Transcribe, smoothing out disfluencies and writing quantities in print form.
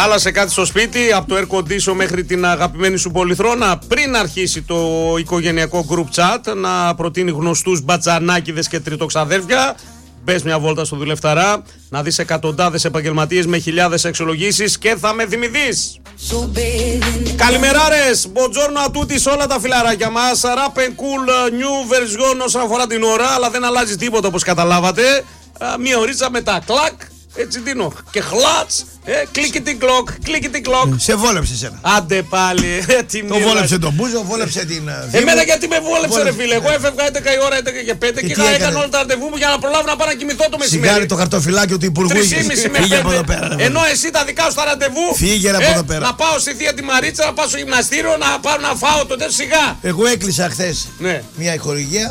Χάλασε κάτι στο σπίτι, από το air condition μέχρι την αγαπημένη σου πολυθρόνα. Πριν αρχίσει το οικογενειακό group chat να προτείνει γνωστούς μπατζανάκηδες και τριτοξαδέρφια, μπες μια βόλτα στο Δουλευταρά να δεις εκατοντάδες επαγγελματίες με χιλιάδες αξιολογήσεις και θα με θυμηθείς. Καλημεράρες, buongiorno a tutti σε όλα τα φιλαράκια μας. Rap and cool new version όσον αφορά την ώρα, αλλά δεν αλλάζει τίποτα όπως καταλάβατε. Μία ωρίτσα μετά κλακ, έτσι δίνω και χλάτς. Κλίκι την κλοκ. Σε βόλεψε εσένα. Άντε πάλι. Το βόλεψε τον Μπούζο, βόλεψε την. Εμένα γιατί με βόλεψε, ρε φίλε. Εγώ έφευγα 11 η ώρα, 11 και 5 και έκανα όλα τα ραντεβού μου για να προλάβω να πάω να κοιμηθώ το μεσημέρι. Σιγάρι το χαρτοφυλάκιο του Υπουργού. 3,5 Φύγε από εδώ πέρα. Ενώ εσύ τα δικά σου τα ραντεβού. Φύγε από εδώ πέρα. Να πάω στη θεία τη Μαρίτσα, να πάω στο γυμναστήριο, να πάω να φάω το τέλος σιγά. Εγώ έκλεισα χθες μια χορηγία.